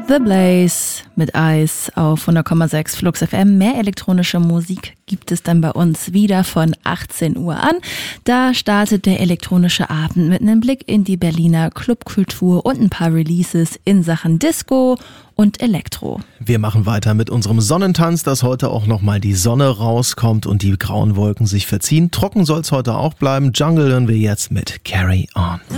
The Blaze mit Eis auf 100,6 Flux FM. Mehr elektronische Musik gibt es dann bei uns wieder von 18 Uhr an. Da startet der elektronische Abend mit einem Blick in die Berliner Clubkultur und ein paar Releases in Sachen Disco und Elektro. Wir machen weiter mit unserem Sonnentanz, dass heute auch nochmal die Sonne rauskommt und die grauen Wolken sich verziehen. Trocken soll es heute auch bleiben. Jungle hören wir jetzt mit Carry On.